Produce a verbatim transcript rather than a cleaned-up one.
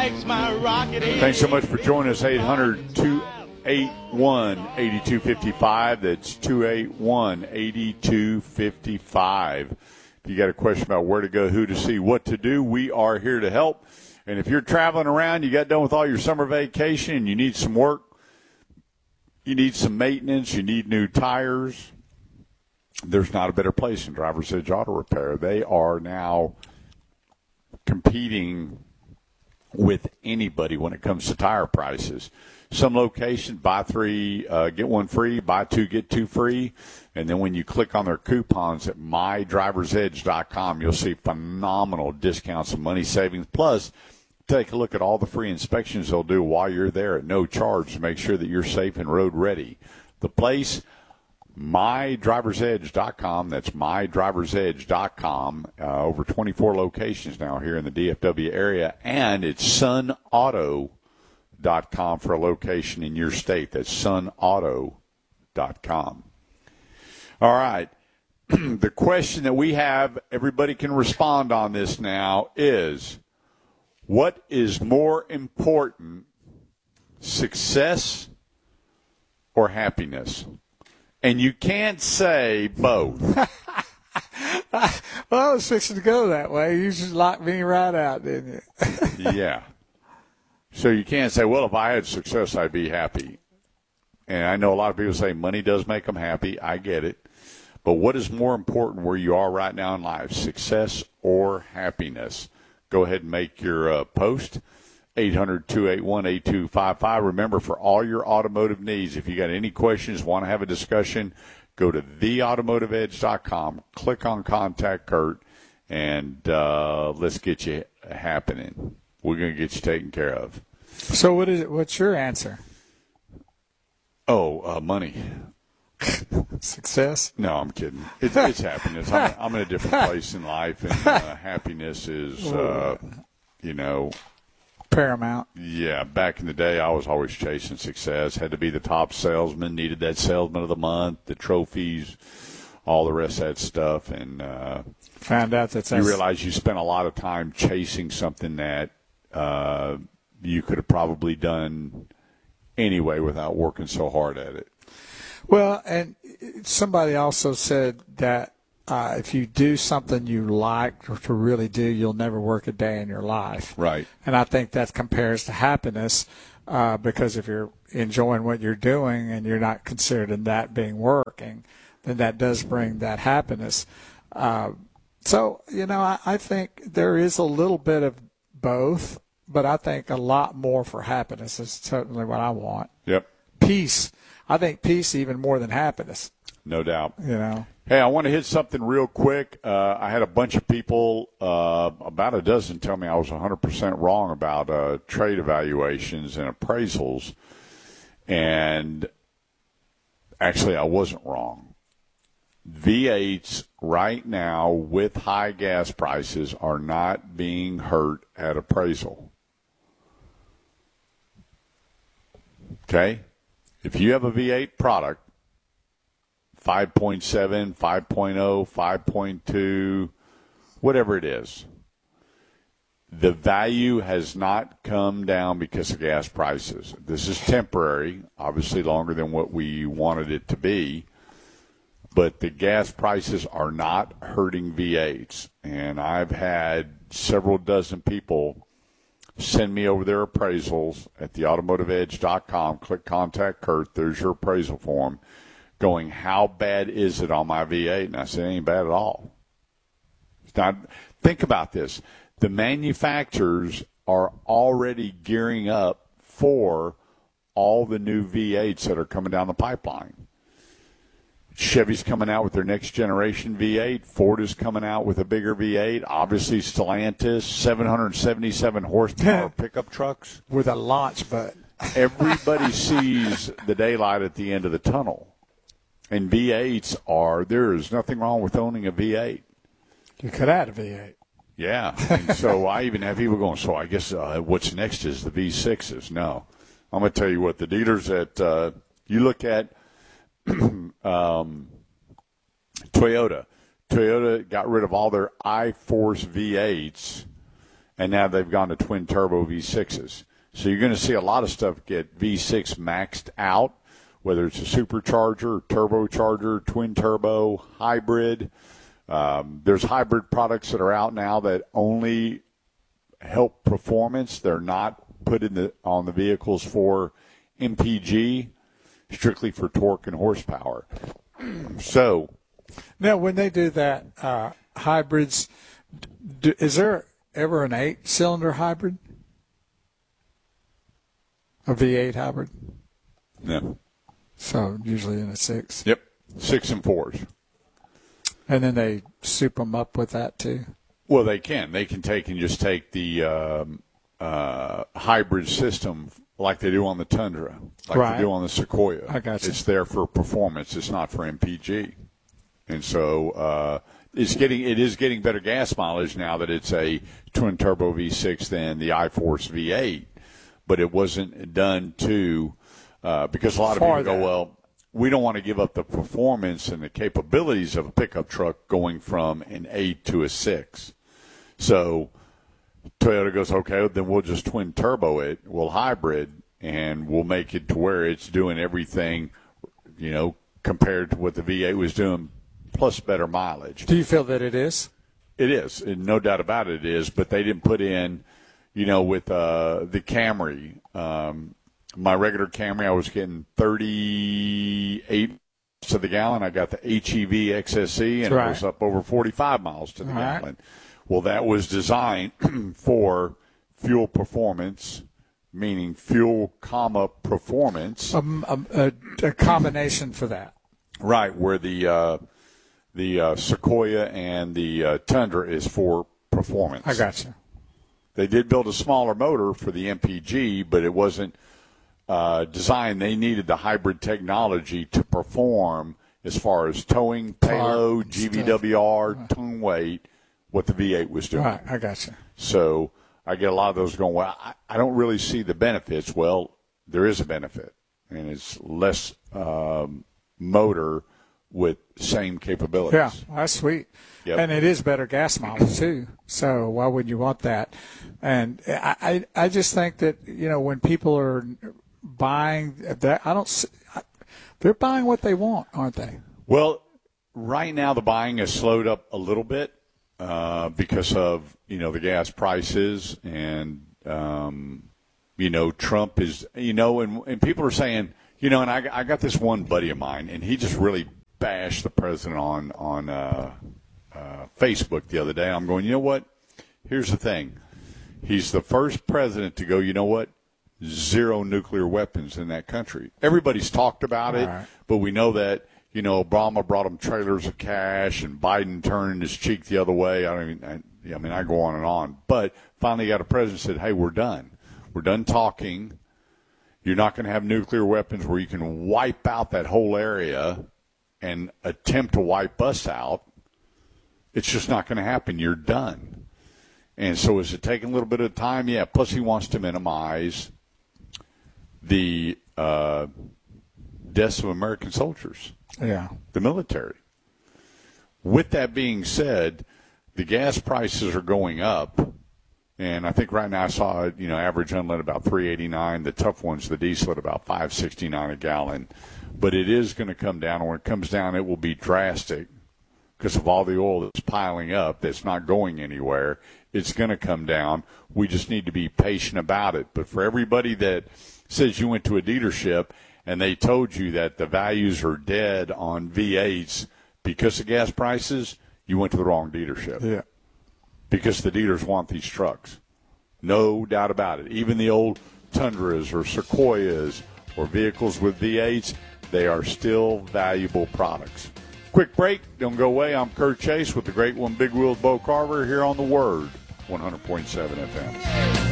likes my rocket. Thanks so much for joining us. eight hundred, two eight one, eight two five five. That's two eight one, eight two five five. If you got a question about where to go, who to see, what to do, we are here to help. And if you're traveling around, you got done with all your summer vacation, you need some work, you need some maintenance, you need new tires, there's not a better place than Driver's Edge Auto Repair. They are now competing with anybody when it comes to tire prices. Some locations, buy three, uh, get one free, buy two, get two free. And then when you click on their coupons at my drivers edge dot com, you'll see phenomenal discounts and money savings. Plus, take a look at all the free inspections they'll do while you're there at no charge to make sure that you're safe and road ready. The place, my drivers edge dot com. That's my drivers edge dot com. Uh, over twenty-four locations now here in the D F W area. And it's sun auto dot com for a location in your state. That's sun auto dot com. All right. The question that we have, everybody can respond on this now, is what is more important, success or happiness? And you can't say both. Well, I was fixing to go that way. You just locked me right out, didn't you? Yeah. So you can't say, well, if I had success, I'd be happy. And I know a lot of people say money does make them happy. I get it. But what is more important where you are right now in life, success or happiness? Go ahead and make your uh, post, eight hundred, two eight one, eight two five five. Remember, for all your automotive needs, if you got any questions, want to have a discussion, go to the automotive edge dot com, click on Contact Kurt, and uh, let's get you happening. We're going to get you taken care of. So what is it? What's your answer? Oh, uh, money. Success? No, I'm kidding. It's, it's happiness. I'm, I'm in a different place in life, and uh, happiness is, uh, you know. Paramount. Yeah, back in the day, I was always chasing success. Had to be the top salesman, needed that salesman of the month, the trophies, all the rest of that stuff. And uh, found out that you realize you spent a lot of time chasing something that uh, you could have probably done anyway without working so hard at it. Well, and somebody also said that uh, if you do something you like or to really do, you'll never work a day in your life. Right. And I think that compares to happiness uh, because if you're enjoying what you're doing and you're not considering that being working, then that does bring that happiness. Uh, so, you know, I, I think there is a little bit of both, but I think a lot more for happiness is certainly what I want. Yep. Peace. I think peace even more than happiness. No doubt. You know. Hey, I want to hit something real quick. Uh, I had a bunch of people, uh, about a dozen, tell me I was one hundred percent wrong about uh, trade evaluations and appraisals. And actually, I wasn't wrong. V eights right now with high gas prices are not being hurt at appraisal. Okay? If you have a V eight product, five point seven, five point oh, five point two, whatever it is, the value has not come down because of gas prices. This is temporary, obviously longer than what we wanted it to be, but the gas prices are not hurting V eights. And I've had several dozen people send me over their appraisals at the automotive edge dot com. Click Contact Kurt. There's your appraisal form. Going, how bad is it on my V eight? And I said, it ain't bad at all. It's not. Think about this. The manufacturers are already gearing up for all the new V eights that are coming down the pipeline. Chevy's coming out with their next generation V eight. Ford is coming out with a bigger V eight. Obviously, Stellantis, seven hundred seventy-seven horsepower pickup trucks. With a launch button. Everybody sees the daylight at the end of the tunnel. And V eights are, there is nothing wrong with owning a V eight. You could add a V eight. Yeah. And so I even have people going, so I guess uh, what's next is the V sixes. No. I'm going to tell you what, the dealers that uh, you look at, um, Toyota. Toyota got rid of all their iForce V eights and now they've gone to twin turbo V sixes. So you're going to see a lot of stuff get V six maxed out, whether it's a supercharger, turbocharger, twin turbo, hybrid. Um, there's hybrid products that are out now that only help performance. They're not put in the on the vehicles for M P G, strictly for torque and horsepower. So now, when they do that, uh, hybrids, do, is there ever an eight-cylinder hybrid? A V eight hybrid? No. So usually in a six. Yep, six and fours. And then they soup them up with that too? Well, they can. They can take and just take the um, uh, hybrid system like they do on the Tundra, like right. they do on the Sequoia. I got you. It's there for performance. It's not for M P G. And so uh, it's getting it is getting better gas mileage now that it's a twin turbo V six than the iForce V eight. But it wasn't done to uh, because a lot of For people go, that. well, we don't want to give up the performance and the capabilities of a pickup truck going from an eight to a six. So Toyota goes, okay, then we'll just twin turbo it, we'll hybrid, and we'll make it to where it's doing everything, you know, compared to what the V eight was doing, plus better mileage. Do you feel that it is? It is, and no doubt about it, it is. But they didn't put in, you know, with uh, the Camry. Um, my regular Camry, I was getting thirty-eight to the gallon. I got the H E V X S E, and right. it was up over forty-five miles to the All gallon. right. Well, that was designed for fuel performance, meaning fuel, comma, performance. Um, um, a, a combination for that. Right, where the uh, the uh, Sequoia and the uh, Tundra is for performance. I got you. They did build a smaller motor for the M P G, but it wasn't uh, designed. They needed the hybrid technology to perform as far as towing, payload, G V W R, right. tone weight, what the V eight was doing. Right, I got you. So I get a lot of those going, well, I, I don't really see the benefits. Well, there is a benefit, and it's less um, motor with same capabilities. Yeah, that's sweet. Yep. And it is better gas mileage, too. So why wouldn't you want that? And I, I, I just think that, you know, when people are buying that, I don't see, they're buying what they want, aren't they? Well, right now the buying has slowed up a little bit uh, because of, you know, the gas prices and, um, you know, Trump is, you know, and, and people are saying, you know, and I, I got this one buddy of mine, and he just really bashed the president on, on uh, uh, Facebook the other day. I'm going, you know what? Here's the thing. He's the first president to go, you know what? Zero nuclear weapons in that country. Everybody's talked about it, right. but we know that, you know, Obama brought him trailers of cash and Biden turning his cheek the other way. I don't even, I, I mean, I go on and on. But finally got a president who said, hey, we're done. We're done talking. You're not going to have nuclear weapons where you can wipe out that whole area and attempt to wipe us out. It's just not going to happen. You're done. And so is it taking a little bit of time? Yeah. Plus he wants to minimize the uh, deaths of American soldiers. Yeah. The military. With that being said, the gas prices are going up. And I think right now I saw, you know, average unleaded about three eighty-nine. The tough ones, the diesel, at about five sixty-nine a gallon. But it is going to come down. And when it comes down, it will be drastic because of all the oil that's piling up that's not going anywhere. It's going to come down. We just need to be patient about it. But for everybody that says you went to a dealership and they told you that the values are dead on V eights because of gas prices, you went to the wrong dealership. Yeah. Because the dealers want these trucks. No doubt about it. Even the old Tundras or Sequoias or vehicles with V eights, they are still valuable products. Quick break. Don't go away. I'm Kurt Chase with the great one, Big Wheels Bo Carver, here on The Word, one hundred point seven F M.